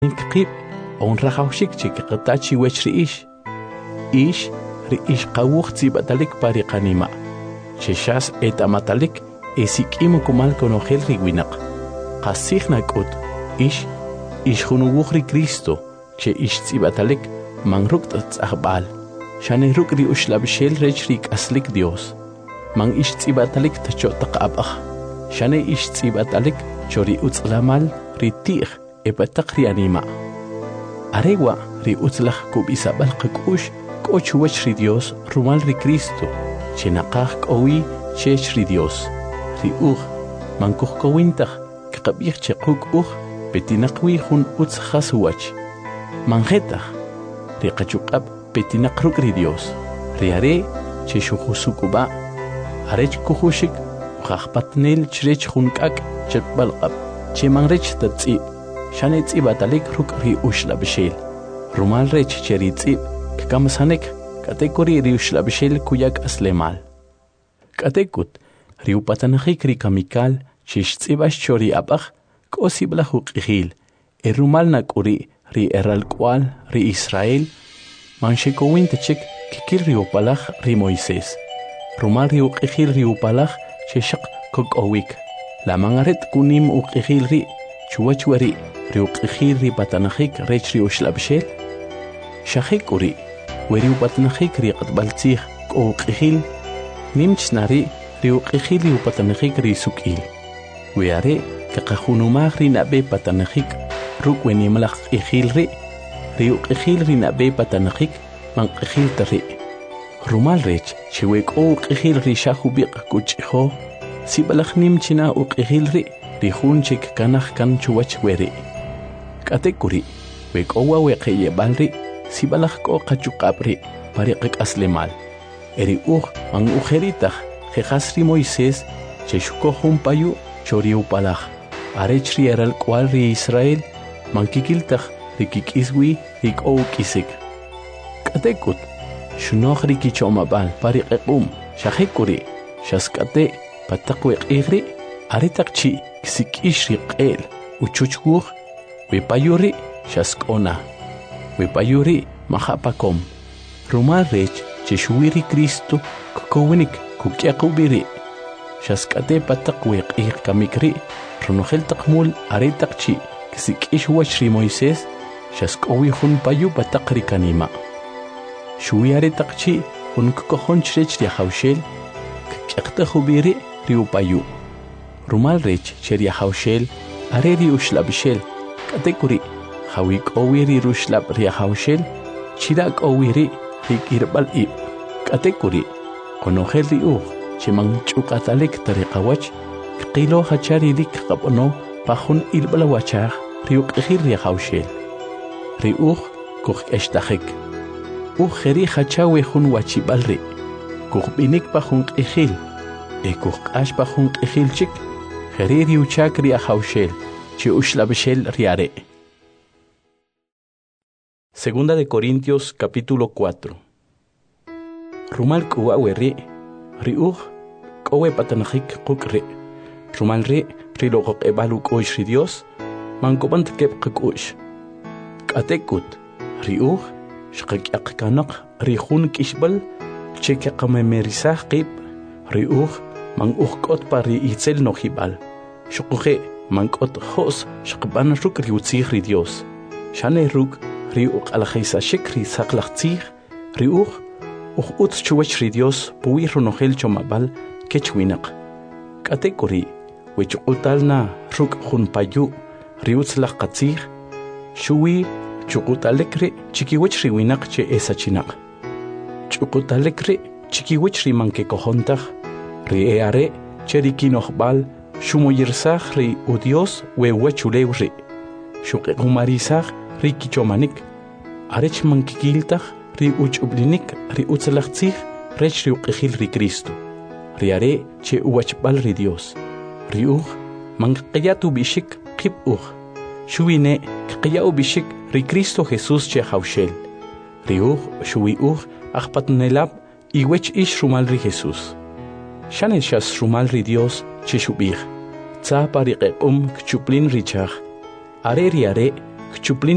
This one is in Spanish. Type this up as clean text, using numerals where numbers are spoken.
Qib on rajawshik chiqatachi wech riish. Ish riish qawuq tzibatalik pariqanima. Cheshas etamatalik esik'imu kumal konojel riwinaq. Qasijna k'ut ish junuwuq ri Cristo che ish tzibatalik manruk tz'ajb'al. Shane ruk ri uxlab'xel rech ri k'aslik Dios. Man ish tzibatalik tacho'taq ab'aj. Shane ish tzibatalik chori utz'lamal ri ti'j epataq ri anima. Arewa ri utzlaj kub'isab'al qak'ux k'och wech ri Dios rumal ri Cristo che naqaj k'owi chech ri Dios. Ri uj mankuj k'owintaj kaqab'ij che quk uj petinaqwi jun utz jas wach. Manjetaj ri qachuq'ab' petinaq ruk' ri Dios. Ri are che xujusuk'ub'a' arech kujuxik uqajpatnel chrech jun k'ak' chepb'alq'ab' che manrech tatz'ib' shane tz'ibatalik ruk' ri uxlab'xel. Rumal rech che ri tz'ib' kkamsanek k'atek'uri ri uxlab'xel kuyak aslemal. K'atek'ut ri upatanajik ri kamikal che xtz'ib'ax cho ri ab'aj k'osib'laj uq'ijil rumal nak'uri ri eralk'ual ri Israel man xek'owin tachik kikil ri upalaj ri Moisés. Rumal ri uq'ijil ri upalaj che xaq kok'owik. La mangaret kunim uq'ijil ri chuwach wari ri uq'ijil ri patanajik rech ri uxlab'xel. Xajik'uri weri upatanajik ri q'atb'al tzij k'o uq'ijil nimch nari ri uq'ijil ri upatanajik ri suk'il. We are kaqajunumaj ri nab'e patanajik ruk' wenimlaj q'ijil ri uq'ijil ri nab'e patanajik manq'ijil ta ri. Rumal rech che we k'o uq'ijil ri xajub'iq kuch'jo sib'alaj nimchina uq'ijil ri jun che kkanaj kan chuwach weri. K'atek'uri we k'o wa weqe'yeb'al ri sib'alaj k'o qachuq'ab' ri pariqak'aslemal. Eri uj man ujeritaj jejas ri Moisés che xukoj jun payu cho ri upalaj. Arech ri eralk'ual ri Israel man kikiltaj ri kik'iswi ri k'o uk'isik. K'atek'ut xunoj ri kich'omab'al pariqeq'um xajik'uri xask'ate' pataq weq'ij ri aretaq chi kisik'ix ri q'el uchuch wuj we payu ri xask'ona. We payu ri majapakom. Rumal rech che xuwi ri Cristo kukowinik kuk'yaqub'i ri. Xask'ate pataq weq'ij kamik ri runojel taq mul aretaq chi kisik'ix wach ri Moisés xask'owi jun payu pataq ri kanima. Xuwi aretaq chi jun kukojon chrech ri ajawxel kuk'yaqtajub'i ri upayu. Rumal rech che ri ajawxel are ri uxlab'xel k'atek'uri jawi k'owi ri ruxlab' ri ajawxel chira k'owi ri k'irb'al ib'. K'atek'uri konojel ri uj che man ch'uq'atalik ta ri qawach kqilo jachari ri kqab'ono pa jun ilb'al wachaj ri uq'ijil ri ajawxel. Ri uj kujk'extajik. Uj jeri jachawe jun wachib'al ri kujb'inik pa jun q'ijil kujq'ax pa jun q'ijil chik jeri ri uchak ri ajawxel che uxlab'xel ri are. Segunda de Corintios capítulo 4. Rumal k'uwa we ri uj k'owe patanajik quk' ri. Rumal ri loqoq'eb'al uk'u'x ri Dios mankub'an takeb' qak'u'x. K'atek'ut ri uj xqak'yaqkanaq ri jun k'ixb'al che kaqamemerisaj qib'. Ri uj man uj k'ot pa ri itzel nojib'al. Xuquje man k'ot jo's xaqb'an ruk' ri utzij ri Dios. Xane ruk' ri uq'alajaysaxik ri saqlaj tzij ri uj utz chuwach ri Dios puwi runojel chomab'al kech winaq. K'atek'uri we chuq'utalna ruk' jun payu ri utzlaj qatzij xuwi chuq'utalik ri chikiwach ri winaq che esachinaq. Chuq'utalik ri chikiwach ri man kekojontaj ri are che ri kinojb'al xumoyirsaj ri u Dios we wachulew ri xuq'iqumarisaj ri kichomanik. Arech man kikiltaj ri uch'ub'linik ri utzlaj tzij rech ri uq'ijil ri Cristo. Ri are che uwachb'al ri Dios. Ri uj man q'iyat ub'ixik qib' uj. Xuwine q'iyat ub'ixik ri Cristo Jesús che ajawxel. Ri uj xuwi uj ajpatnelab' iwech ix rumal ri Jesús. Xane xas rumal ri Dios che xub'ij. Tza pariqeq'um kchuplin ri chaj. Are ri are kchuplin